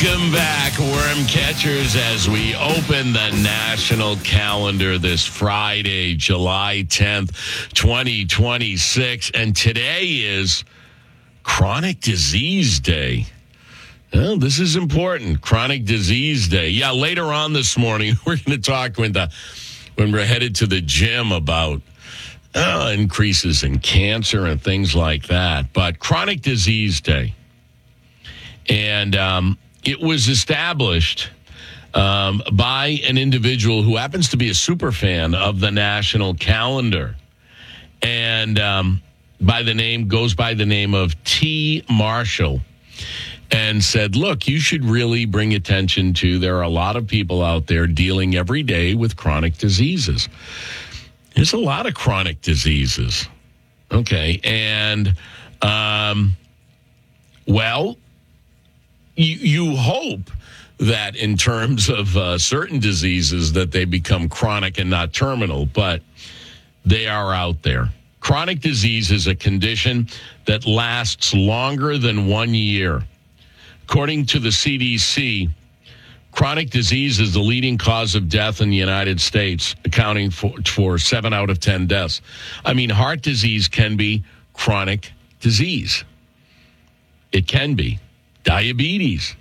Welcome back, worm catchers, as we open the national calendar this Friday, July 10th, 2026. And today is Chronic Disease Day. Well, this is important. Chronic Disease Day. Yeah, later on this morning, we're going to talk when we're headed to the gym about increases in cancer and things like that. But Chronic Disease Day. And it was established by an individual who happens to be a super fan of the national calendar, and goes by the name of T. Marshall, and said, look, you should really bring attention to, there are a lot of people out there dealing every day with chronic diseases. There's a lot of chronic diseases. Okay. And, you hope that in terms of certain diseases that they become chronic and not terminal, but they are out there. Chronic disease is a condition that lasts longer than 1 year. According to the CDC, chronic disease is the leading cause of death in the United States, accounting for 7 out of 10 deaths. I mean, heart disease can be chronic disease. It can be. Diabetes,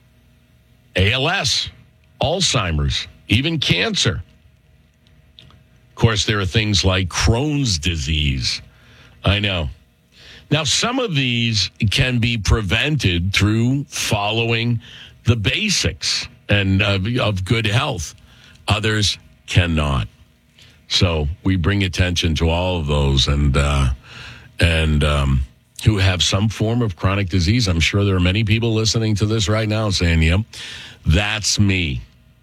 ALS, Alzheimer's, even cancer. Of course, there are things like Crohn's disease. I know. Now, some of these can be prevented through following the basics and of good health. Others cannot. So we bring attention to all of those and who have some form of chronic disease. I'm sure there are many people listening to this right now saying, yep, that's me.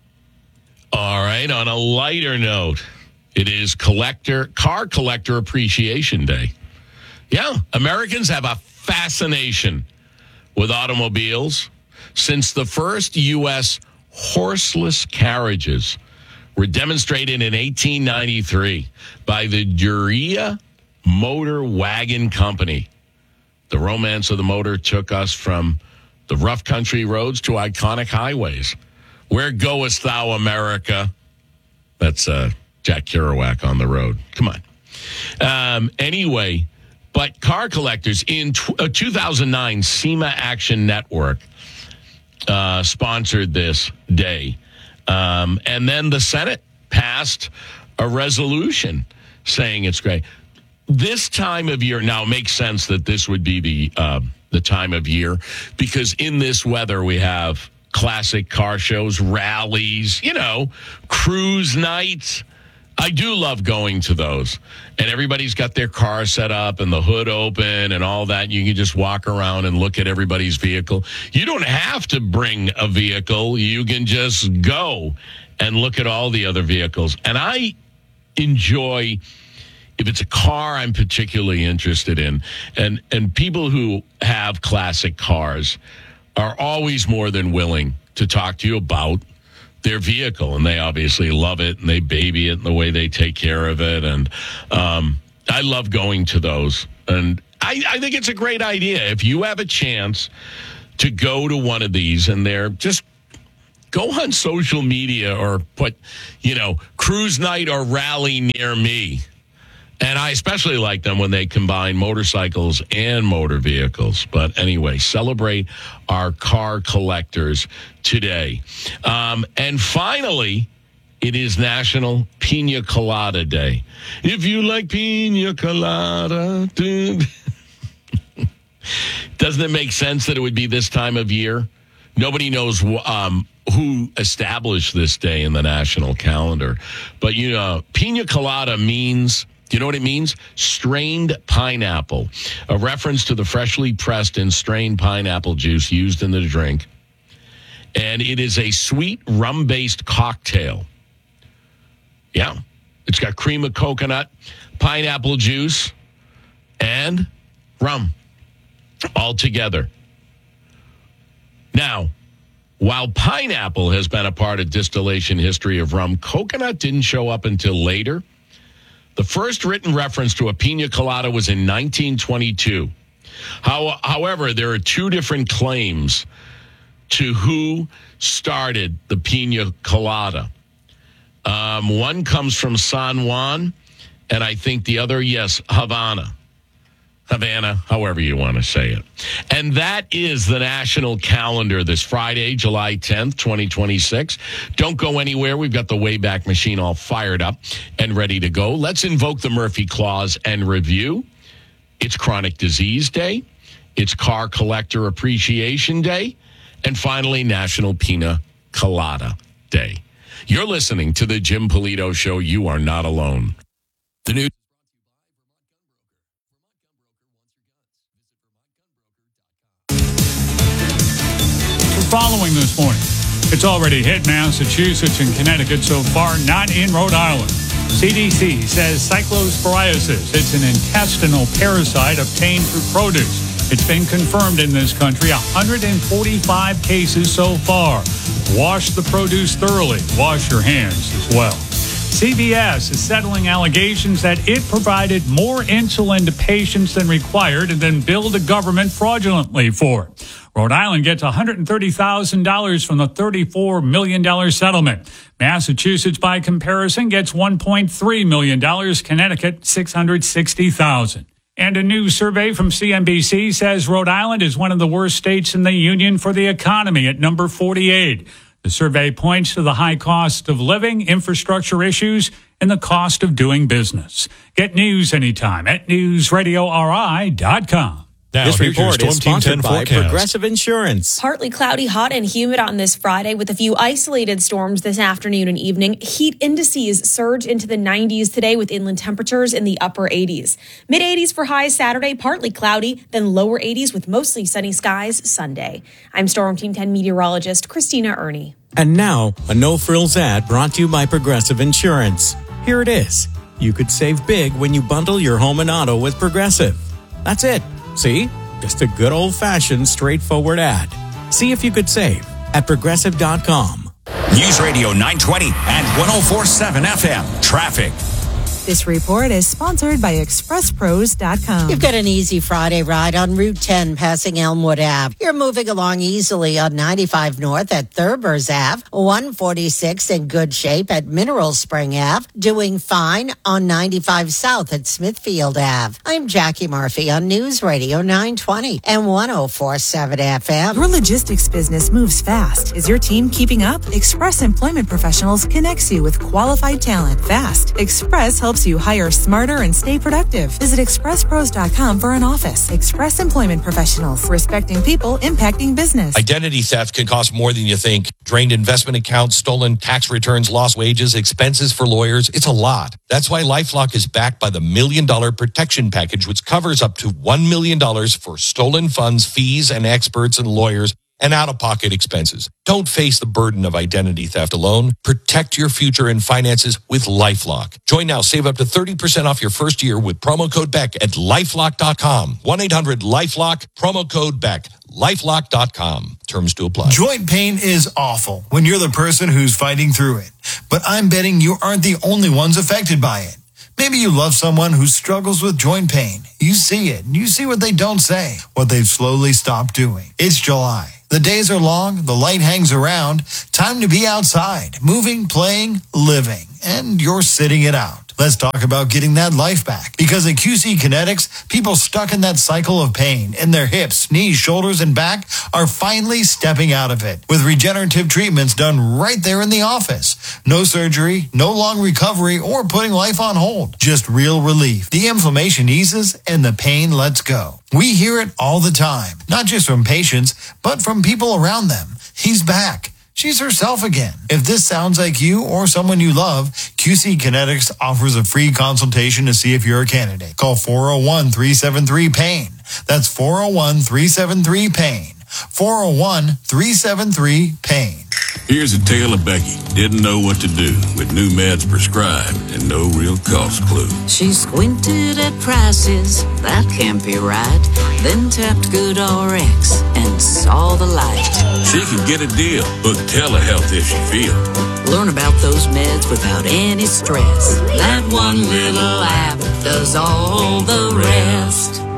All right, on a lighter note, it is Car Collector Appreciation Day. Yeah, Americans have a fascination with automobiles since the first U.S. horseless carriages were demonstrated in 1893 by the Duryea Motor Wagon Company. The romance of the motor took us from the rough country roads to iconic highways. Where goest thou, America? That's Jack Kerouac on the road. Come on. Anyway, but car collectors in 2009, SEMA Action Network sponsored this day. And then the Senate passed a resolution saying it's great. This time of year, now it makes sense that this would be the time of year, because in this weather we have classic car shows, rallies, cruise nights. I do love going to those. And everybody's got their car set up and the hood open and all that. You can just walk around and look at everybody's vehicle. You don't have to bring a vehicle. You can just go and look at all the other vehicles. And I enjoy, if it's a car I'm particularly interested in, and people who have classic cars are always more than willing to talk to you about their vehicle, and they obviously love it, and they baby it and the way they take care of it, and I love going to those, and I think it's a great idea. If you have a chance to go to one of these, and they're just go on social media or put, cruise night or rally near me. And I especially like them when they combine motorcycles and motor vehicles. But anyway, celebrate our car collectors today. And finally, it is National Pina Colada Day. If you like pina colada, doesn't it make sense that it would be this time of year? Nobody knows who established this day in the national calendar. But, pina colada means... Do you know what it means? Strained pineapple, a reference to the freshly pressed and strained pineapple juice used in the drink. And it is a sweet rum-based cocktail. Yeah. It's got cream of coconut, pineapple juice, and rum all together. Now, while pineapple has been a part of distillation history of rum, coconut didn't show up until later. The first written reference to a pina colada was in 1922. However, there are two different claims to who started the Pina Colada. One comes from San Juan, and I think the other, Havana, however you want to say it. And that is the national calendar this Friday, July 10th, 2026. Don't go anywhere. We've got the Wayback Machine all fired up and ready to go. Let's invoke the Murphy Clause and review. It's Chronic Disease Day. It's Car Collector Appreciation Day. And finally, National Pina Colada Day. You're listening to the Jim Polito Show. You are not alone. The new. Following this morning, it's already hit Massachusetts and Connecticut so far, not in Rhode Island. CDC says cyclosporiasis, it's an intestinal parasite obtained through produce. It's been confirmed in this country, 145 cases so far. Wash the produce thoroughly. Wash your hands as well. CVS is settling allegations that it provided more insulin to patients than required and then billed the government fraudulently for. Rhode Island gets $130,000 from the $34 million settlement. Massachusetts, by comparison, gets $1.3 million. Connecticut, $660,000. And a new survey from CNBC says Rhode Island is one of the worst states in the union for the economy at number 48. The survey points to the high cost of living, infrastructure issues, and the cost of doing business. Get news anytime at newsradiori.com. Now, this report is sponsored by Progressive Insurance. Partly cloudy, hot, and humid on this Friday with a few isolated storms this afternoon and evening. Heat indices surge into the 90s today with inland temperatures in the upper 80s. Mid-80s for highs Saturday, partly cloudy, then lower 80s with mostly sunny skies Sunday. I'm Storm Team 10 meteorologist Christina Ernie. And now, a no-frills ad brought to you by Progressive Insurance. Here it is. You could save big when you bundle your home and auto with Progressive. That's it. See? Just a good old-fashioned, straightforward ad. See if you could save at Progressive.com. News Radio 920 and 104.7 FM. Traffic. This report is sponsored by ExpressPros.com. You've got an easy Friday ride on Route 10 passing Elmwood Ave. You're moving along easily on 95 North at Thurbers Ave, 146 in good shape at Mineral Spring Ave, doing fine on 95 South at Smithfield Ave. I'm Jackie Murphy on News Radio 920 and 104.7 FM. Your logistics business moves fast. Is your team keeping up? Express Employment Professionals connects you with qualified talent fast. Express helps you hire smarter and stay productive. Visit ExpressPros.com for an office. Express Employment Professionals, respecting people, impacting business. Identity theft can cost more than you think. Drained investment accounts, stolen tax returns, lost wages, expenses for lawyers. It's a lot. That's why LifeLock is backed by the $1 Million Protection Package, which covers up to $1 million for stolen funds, fees, and experts and lawyers, and out-of-pocket expenses. Don't face the burden of identity theft alone. Protect your future and finances with LifeLock. Join now. Save up to 30% off your first year with promo code BECK at LifeLock.com. 1-800-LifeLock, promo code BECK. LifeLock.com. Terms to apply. Joint pain is awful when you're the person who's fighting through it. But I'm betting you aren't the only ones affected by it. Maybe you love someone who struggles with joint pain. You see it, and you see what they don't say, what they've slowly stopped doing. It's July. The days are long, the light hangs around. Time to be outside, moving, playing, living. And you're sitting it out. Let's talk about getting that life back. Because at QC Kinetics, people stuck in that cycle of pain in their hips, knees, shoulders, and back are finally stepping out of it with regenerative treatments done right there in the office. No surgery, no long recovery, or putting life on hold. Just real relief. The inflammation eases and the pain lets go. We hear it all the time, not just from patients, but from people around them. He's back. She's herself again. If this sounds like you or someone you love, QC Kinetics offers a free consultation to see if you're a candidate. Call 401-373-PAIN. That's 401-373-PAIN. 401-373-PAIN. Here's a tale of Becky. Didn't know what to do with new meds prescribed and no real cost clue. She squinted at prices, that can't be right. Then tapped GoodRx and saw the light. She could get a deal, book telehealth if she feels. Learn about those meds without any stress. That one little app does all the rest.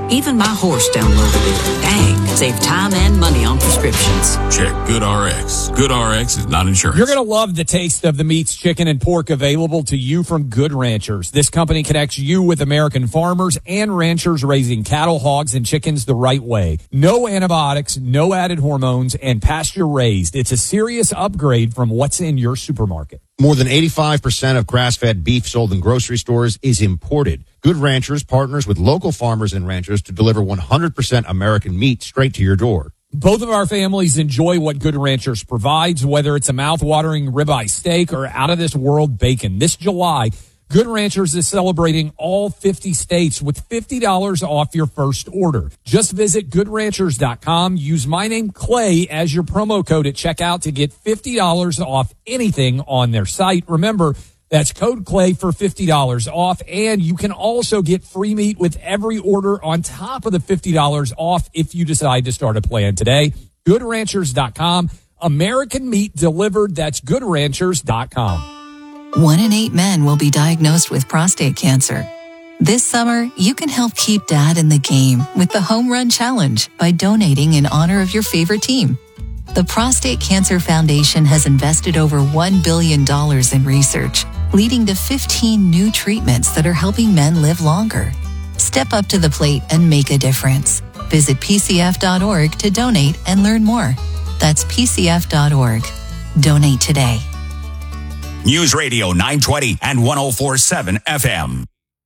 Even my horse downloaded it. Dang, save time and money on prescriptions. Check GoodRx. GoodRx is not insurance. You're going to love the taste of the meats, chicken, and pork available to you from Good Ranchers. This company connects you with American farmers and ranchers raising cattle, hogs, and chickens the right way. No antibiotics, no added hormones, and pasture raised. It's a serious upgrade from what's in your supermarket. More than 85% of grass-fed beef sold in grocery stores is imported. Good Ranchers partners with local farmers and ranchers to deliver 100% American meat straight to your door. Both of our families enjoy what Good Ranchers provides, whether it's a mouth-watering ribeye steak or out-of-this-world bacon. This July, Good Ranchers is celebrating all 50 states with $50 off your first order. Just visit GoodRanchers.com. Use my name, Clay, as your promo code at checkout to get $50 off anything on their site. Remember, that's code Clay for $50 off, and you can also get free meat with every order on top of the $50 off if you decide to start a plan today. GoodRanchers.com. American meat delivered. That's GoodRanchers.com. 1 in 8 men will be diagnosed with prostate cancer. This summer, you can help keep Dad in the game with the Home Run Challenge by donating in honor of your favorite team. The Prostate Cancer Foundation has invested over $1 billion in research, leading to 15 new treatments that are helping men live longer. Step up to the plate and make a difference. Visit PCF.org to donate and learn more. That's PCF.org. Donate today. News Radio 920 and 104.7 FM.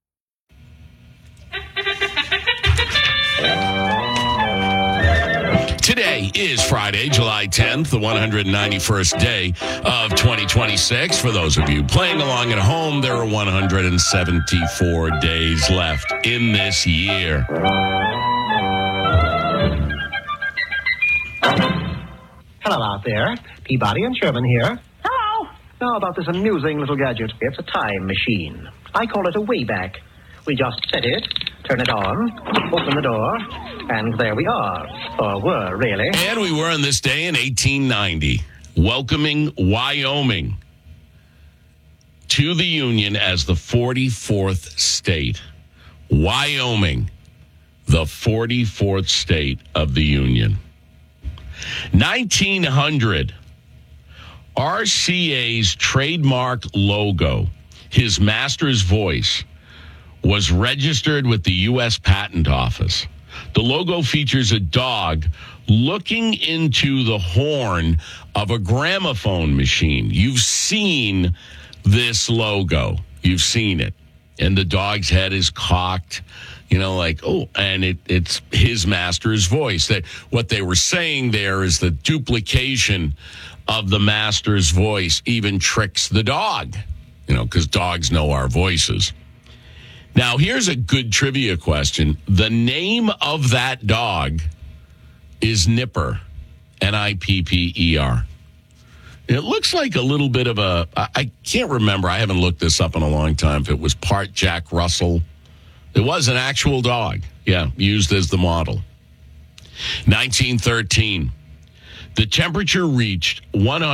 Today is Friday, July 10th, the 191st day of 2026. For those of you playing along at home, there are 174 days left in this year. Hello out there. Peabody and Sherman here. Hello. Now about this amusing little gadget. It's a time machine. I call it a Wayback. We just set it, turn it on, open the door, and there we are. Or were, really. And we were on this day in 1890, welcoming Wyoming to the Union as the 44th state. Wyoming, the 44th state of the Union. 1900, RCA's trademark logo, his master's voice, was registered with the U.S. Patent Office. The logo features a dog looking into the horn of a gramophone machine. You've seen this logo. You've seen it. And the dog's head is cocked, and it's his master's voice. That what they were saying there is the duplication of the master's voice even tricks the dog, because dogs know our voices. Now, here's a good trivia question. The name of that dog is Nipper, Nipper. It looks like a little bit of I can't remember. I haven't looked this up in a long time. If it was part Jack Russell. It was an actual dog, used as the model. 1913. The temperature reached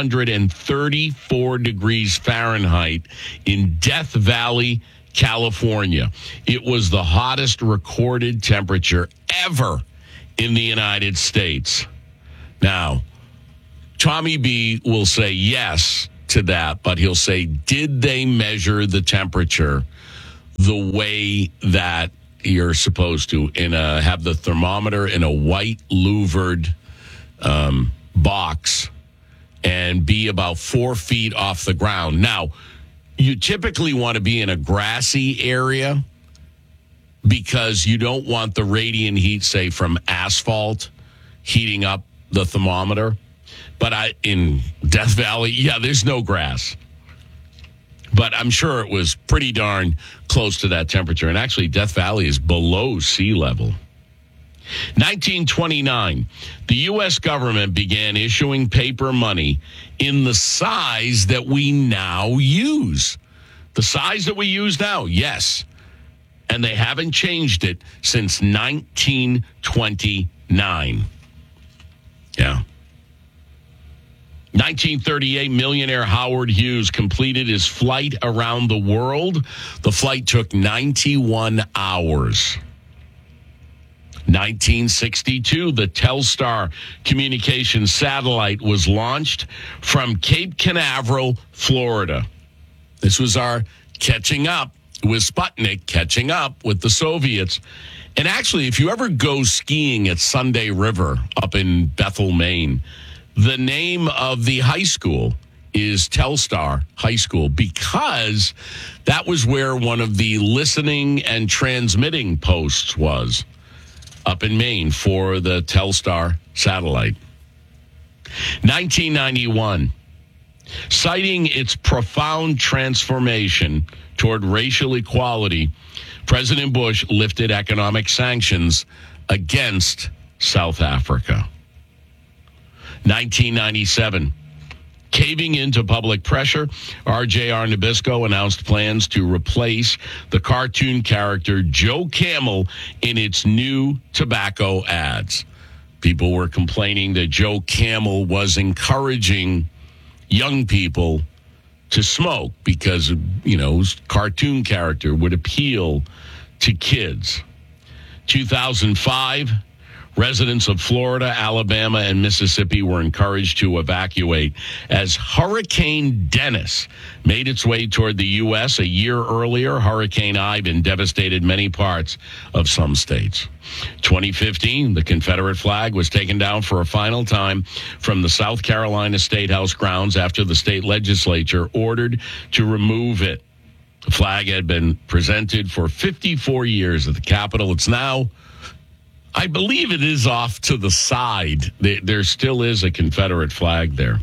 134 degrees Fahrenheit in Death Valley, California. It was the hottest recorded temperature ever in the United States. Now, Tommy B will say yes to that, but he'll say, did they measure the temperature the way that you're supposed to have the thermometer in a white louvered box and be about 4 feet off the ground? Now, you typically want to be in a grassy area because you don't want the radiant heat, say, from asphalt heating up the thermometer. But in Death Valley, there's no grass. But I'm sure it was pretty darn close to that temperature. And actually, Death Valley is below sea level. 1929, the U.S. government began issuing paper money in the size that we now use. The size that we use now, yes. And they haven't changed it since 1929. Yeah. 1938, millionaire Howard Hughes completed his flight around the world. The flight took 91 hours. 1962, the Telstar communications satellite was launched from Cape Canaveral, Florida. This was our catching up with Sputnik, catching up with the Soviets. And actually, if you ever go skiing at Sunday River up in Bethel, Maine, the name of the high school is Telstar High School because that was where one of the listening and transmitting posts was up in Maine for the Telstar satellite. 1991, citing its profound transformation toward racial equality, President Bush lifted economic sanctions against South Africa. 1997, caving into public pressure, RJR Nabisco announced plans to replace the cartoon character Joe Camel in its new tobacco ads. People were complaining that Joe Camel was encouraging young people to smoke because, his cartoon character would appeal to kids. 2005, residents of Florida, Alabama, and Mississippi were encouraged to evacuate as Hurricane Dennis made its way toward the U.S. A year earlier, Hurricane Ivan devastated many parts of some states. 2015, the Confederate flag was taken down for a final time from the South Carolina State House grounds after the state legislature ordered to remove it. The flag had been presented for 54 years at the Capitol. It's now, I believe it is off to the side. There still is a Confederate flag there.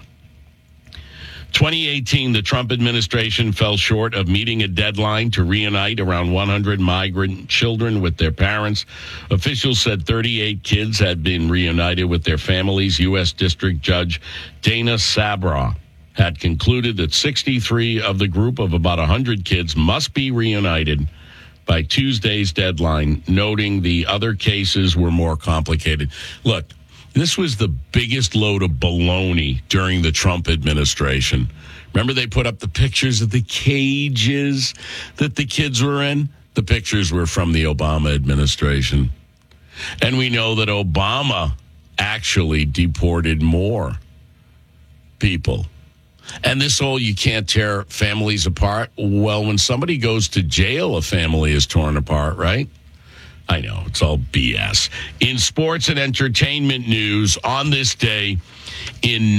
2018, the Trump administration fell short of meeting a deadline to reunite around 100 migrant children with their parents. Officials said 38 kids had been reunited with their families. U.S. District Judge Dana Sabra had concluded that 63 of the group of about 100 kids must be reunited by Tuesday's deadline, noting the other cases were more complicated. Look, this was the biggest load of baloney during the Trump administration. Remember they put up the pictures of the cages that the kids were in? The pictures were from the Obama administration. And we know that Obama actually deported more people. And this whole you can't tear families apart. Well, when somebody goes to jail, a family is torn apart, right? I know, it's all BS. In sports and entertainment news, on this day in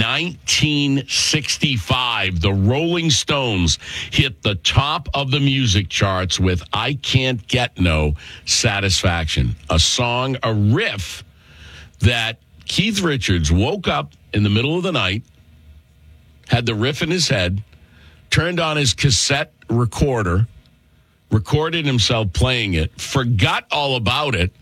1965, the Rolling Stones hit the top of the music charts with I Can't Get No Satisfaction, a song, a riff that Keith Richards woke up in the middle of the night, had the riff in his head, turned on his cassette recorder, recorded himself playing it, forgot all about it,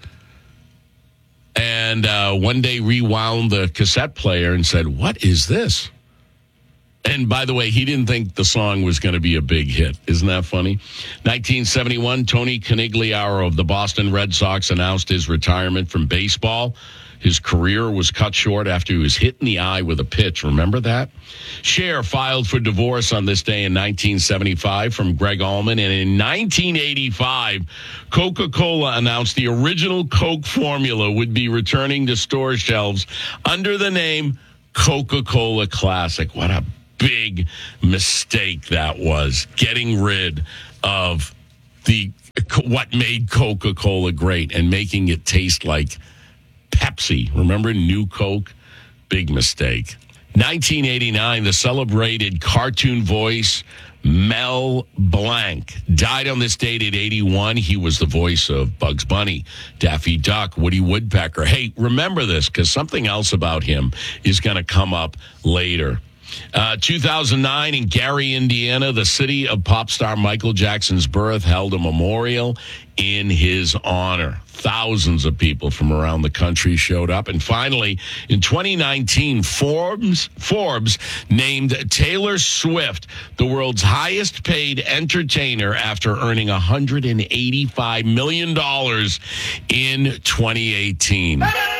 and one day rewound the cassette player and said, "What is this?" And by the way, he didn't think the song was going to be a big hit. Isn't that funny? 1971, Tony Conigliaro of the Boston Red Sox announced his retirement from baseball. His career was cut short after he was hit in the eye with a pitch. Remember that? Cher filed for divorce on this day in 1975 from Greg Allman. And in 1985, Coca-Cola announced the original Coke formula would be returning to store shelves under the name Coca-Cola Classic. What a big mistake that was, getting rid of what made Coca-Cola great and making it taste like Pepsi. Remember New Coke? Big mistake. 1989, the celebrated cartoon voice Mel Blanc died on this date at 81. He was the voice of Bugs Bunny, Daffy Duck, Woody Woodpecker. Hey, remember this because something else about him is going to come up later. 2009 in Gary, Indiana, the city of pop star Michael Jackson's birth held a memorial in his honor. Thousands of people from around the country showed up. And finally, in 2019, Forbes named Taylor Swift the world's highest paid entertainer after earning $185 million in 2018.